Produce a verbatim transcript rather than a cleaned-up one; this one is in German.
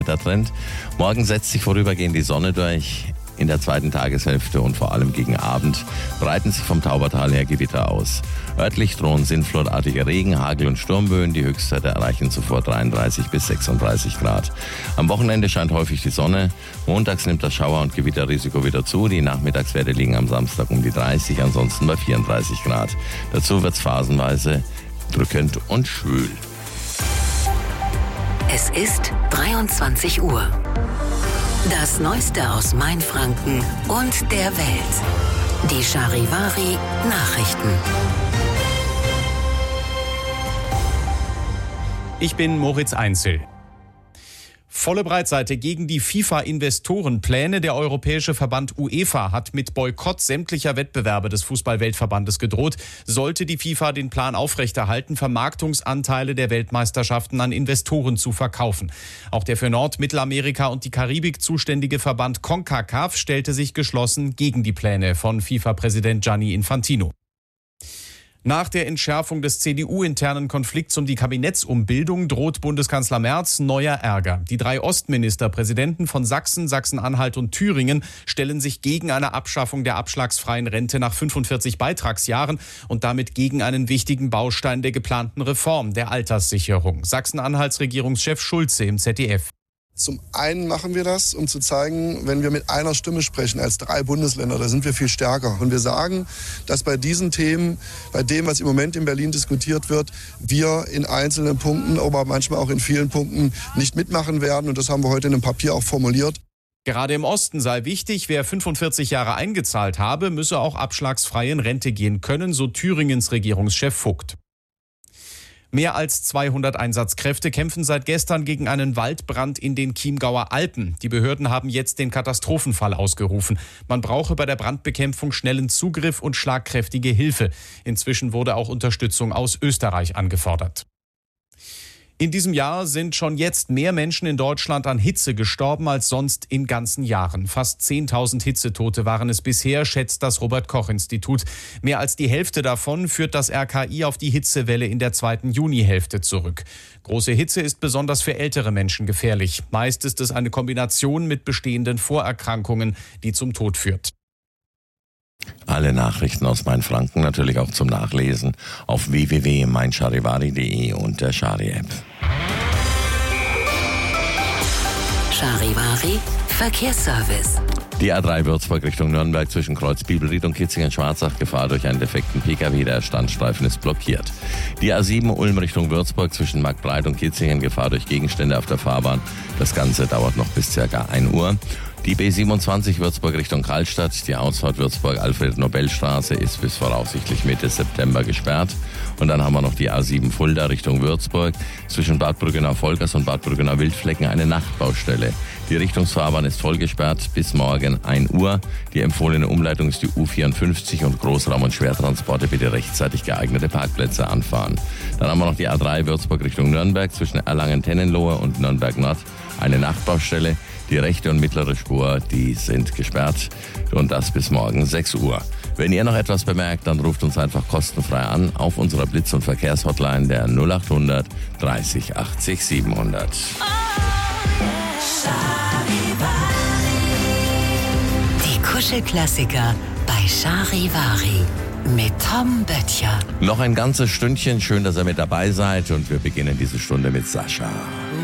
Der Trend. Morgen setzt sich vorübergehend die Sonne durch. In der zweiten Tageshälfte und vor allem gegen Abend breiten sich vom Taubertal her Gewitter aus. Örtlich drohen sinnflutartige Regen, Hagel und Sturmböen. Die Höchstwerte erreichen zuvor dreiunddreißig bis sechsunddreißig Grad. Am Wochenende scheint häufig die Sonne. Montags nimmt das Schauer- und Gewitterrisiko wieder zu. Die Nachmittagswerte liegen am Samstag um die dreißig, ansonsten bei vierunddreißig Grad. Dazu wird es phasenweise drückend und schwül. Es ist dreiundzwanzig Uhr. Das Neueste aus Mainfranken und der Welt. Die Charivari Nachrichten. Ich bin Moritz Einzel. Volle Breitseite gegen die FIFA-Investorenpläne. Der europäische Verband UEFA hat mit Boykott sämtlicher Wettbewerbe des Fußball-Weltverbandes gedroht. Sollte die FIFA den Plan aufrechterhalten, Vermarktungsanteile der Weltmeisterschaften an Investoren zu verkaufen. Auch der für Nord-, Mittelamerika und die Karibik zuständige Verband CONCACAF stellte sich geschlossen gegen die Pläne von FIFA-Präsident Gianni Infantino. Nach der Entschärfung des C D U-internen Konflikts um die Kabinettsumbildung droht Bundeskanzler Merz neuer Ärger. Die drei Ostministerpräsidenten von Sachsen, Sachsen-Anhalt und Thüringen stellen sich gegen eine Abschaffung der abschlagsfreien Rente nach fünfundvierzig Beitragsjahren und damit gegen einen wichtigen Baustein der geplanten Reform, der Alterssicherung. Sachsen-Anhalts Regierungschef Schulze im Z D F. Zum einen machen wir das, um zu zeigen, wenn wir mit einer Stimme sprechen als drei Bundesländer, da sind wir viel stärker. Und wir sagen, dass bei diesen Themen, bei dem, was im Moment in Berlin diskutiert wird, wir in einzelnen Punkten, aber manchmal auch in vielen Punkten nicht mitmachen werden. Und das haben wir heute in einem Papier auch formuliert. Gerade im Osten sei wichtig, wer fünfundvierzig Jahre eingezahlt habe, müsse auch abschlagsfrei in Rente gehen können, so Thüringens Regierungschef Vogt. Mehr als zweihundert Einsatzkräfte kämpfen seit gestern gegen einen Waldbrand in den Chiemgauer Alpen. Die Behörden haben jetzt den Katastrophenfall ausgerufen. Man brauche bei der Brandbekämpfung schnellen Zugriff und schlagkräftige Hilfe. Inzwischen wurde auch Unterstützung aus Österreich angefordert. In diesem Jahr sind schon jetzt mehr Menschen in Deutschland an Hitze gestorben als sonst in ganzen Jahren. Fast zehntausend Hitzetote waren es bisher, schätzt das Robert-Koch-Institut. Mehr als die Hälfte davon führt das R K I auf die Hitzewelle in der zweiten Junihälfte zurück. Große Hitze ist besonders für ältere Menschen gefährlich. Meist ist es eine Kombination mit bestehenden Vorerkrankungen, die zum Tod führt. Alle Nachrichten aus Mainfranken natürlich auch zum Nachlesen auf w w w punkt mein charivari punkt de und der Chari-App. Charivari Verkehrsservice. Die A drei Würzburg Richtung Nürnberg zwischen Kreuz Bibelried und Kitzingen-Schwarzach Gefahr durch einen defekten P K W. Der Standstreifen ist blockiert. Die A sieben Ulm Richtung Würzburg zwischen Marktbreit und Kitzingen Gefahr durch Gegenstände auf der Fahrbahn. Das Ganze dauert noch bis ca. ein Uhr. Die B siebenundzwanzig Würzburg Richtung Karlstadt, die Ausfahrt Würzburg-Alfred-Nobel-Straße ist bis voraussichtlich Mitte September gesperrt. Und dann haben wir noch die A sieben Fulda Richtung Würzburg, zwischen Bad Brückenau-Volkers und Bad Brückenau-Wildflecken eine Nachtbaustelle. Die Richtungsfahrbahn ist voll gesperrt bis morgen ein Uhr. Die empfohlene Umleitung ist die U vierundfünfzig und Großraum- und Schwertransporte bitte rechtzeitig geeignete Parkplätze anfahren. Dann haben wir noch die A drei Würzburg Richtung Nürnberg, zwischen Erlangen-Tennenlohe und Nürnberg-Nord eine Nachtbaustelle. Die rechte und mittlere Spur, die sind gesperrt und das bis morgen sechs Uhr. Wenn ihr noch etwas bemerkt, dann ruft uns einfach kostenfrei an auf unserer Blitz- und Verkehrshotline der null achthundert dreißig achtzig siebenhundert. Die Kuschelklassiker bei Charivari mit Tom Böttcher. Noch ein ganzes Stündchen, schön, dass ihr mit dabei seid und wir beginnen diese Stunde mit Sascha.